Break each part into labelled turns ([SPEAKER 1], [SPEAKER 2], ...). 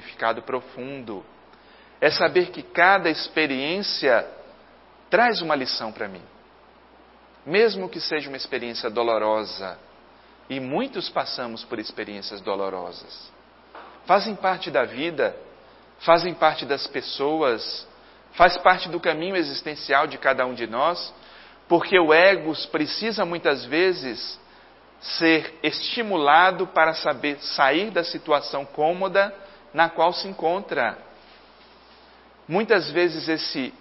[SPEAKER 1] significado profundo. É saber que cada experiência traz uma lição para mim. Mesmo que seja uma experiência dolorosa, e muitos passamos por experiências dolorosas. Fazem parte da vida, fazem parte das pessoas, faz parte do caminho existencial de cada um de nós, porque o ego precisa muitas vezes ser estimulado para saber sair da situação cômoda na qual se encontra. Muitas vezes esse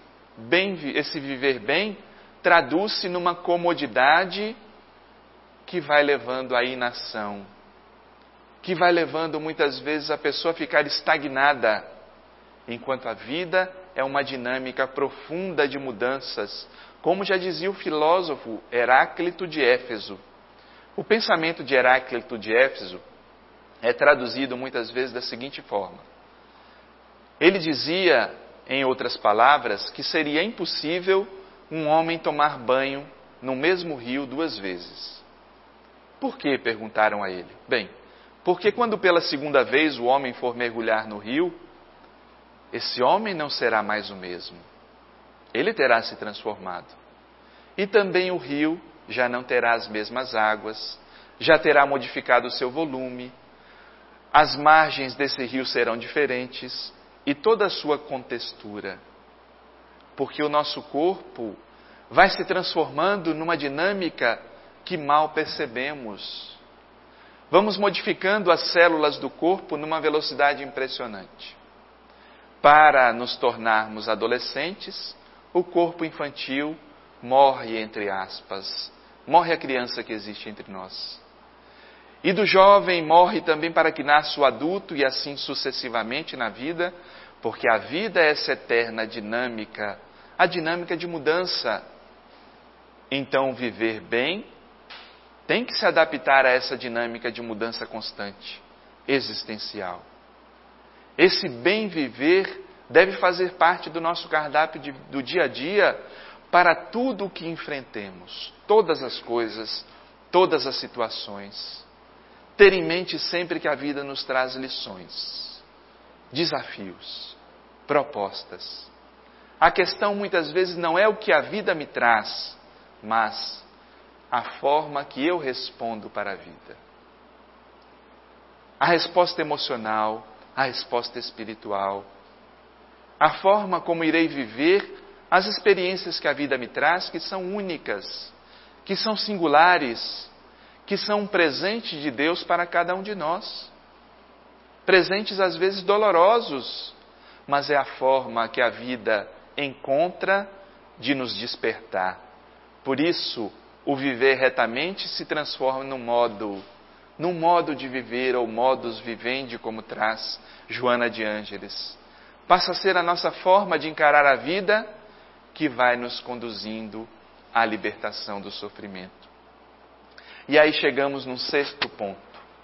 [SPEAKER 1] viver bem traduz-se numa comodidade que vai levando à inação, que vai levando muitas vezes a pessoa a ficar estagnada, enquanto a vida é uma dinâmica profunda de mudanças, como já dizia o filósofo Heráclito de Éfeso. O pensamento de Heráclito de Éfeso é traduzido muitas vezes da seguinte forma. Ele dizia, em outras palavras, que seria impossível um homem tomar banho no mesmo rio 2 vezes. Por quê? Perguntaram a ele. Bem, porque quando pela segunda vez o homem for mergulhar no rio, esse homem não será mais o mesmo. Ele terá se transformado. E também o rio já não terá as mesmas águas, já terá modificado o seu volume, as margens desse rio serão diferentes e toda a sua contextura. Porque o nosso corpo vai se transformando numa dinâmica que mal percebemos. Vamos modificando as células do corpo numa velocidade impressionante. Para nos tornarmos adolescentes, o corpo infantil morre, entre aspas. Morre a criança que existe entre nós. E do jovem morre também para que nasça o adulto e assim sucessivamente na vida, porque a vida é essa eterna dinâmica, a dinâmica de mudança. Então, viver bem tem que se adaptar a essa dinâmica de mudança constante, existencial. Esse bem viver deve fazer parte do nosso cardápio do dia a dia para tudo o que enfrentemos, todas as coisas, todas as situações. Ter em mente sempre que a vida nos traz lições, desafios, propostas. A questão muitas vezes não é o que a vida me traz, mas a forma que eu respondo para a vida. A resposta emocional, a resposta espiritual, a forma como irei viver as experiências que a vida me traz, que são únicas, que são singulares, que são um presente de Deus para cada um de nós. Presentes às vezes dolorosos, mas é a forma que a vida encontra de nos despertar. Por isso, o viver retamente se transforma num modo de viver, ou modus vivendi, como traz Joana de Ângeles. Passa a ser a nossa forma de encarar a vida, que vai nos conduzindo à libertação do sofrimento. E aí chegamos num 6º ponto.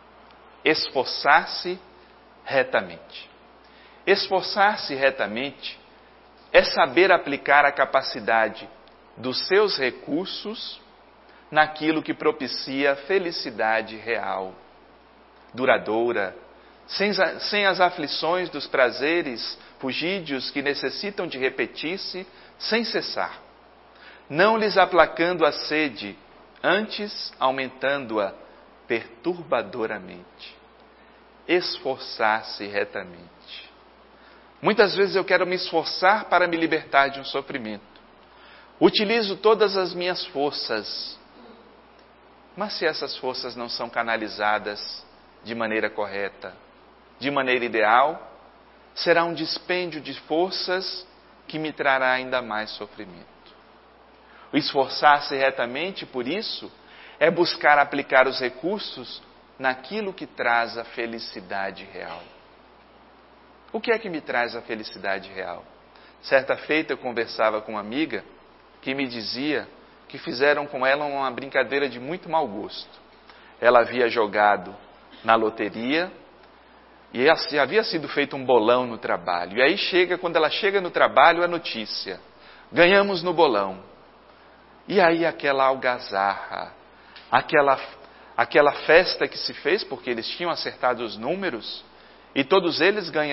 [SPEAKER 1] Esforçar-se retamente. Esforçar-se retamente é saber aplicar a capacidade dos seus recursos naquilo que propicia felicidade real, duradoura, sem as aflições dos prazeres fugídios que necessitam de repetir-se sem cessar, não lhes aplacando a sede, antes aumentando-a perturbadoramente. Esforçar-se retamente. Muitas vezes eu quero me esforçar para me libertar de um sofrimento. Utilizo todas as minhas forças, mas se essas forças não são canalizadas de maneira correta, de maneira ideal, será um dispêndio de forças que me trará ainda mais sofrimento. O esforçar-se retamente, por isso, é buscar aplicar os recursos naquilo que traz a felicidade real. O que é que me traz a felicidade real? Certa feita eu conversava com uma amiga que me dizia que fizeram com ela uma brincadeira de muito mau gosto. Ela havia jogado na loteria e havia sido feito um bolão no trabalho. E aí quando ela chega no trabalho, a notícia: ganhamos no bolão. E aí aquela algazarra, aquela festa que se fez, porque eles tinham acertado os números, e todos eles ganharam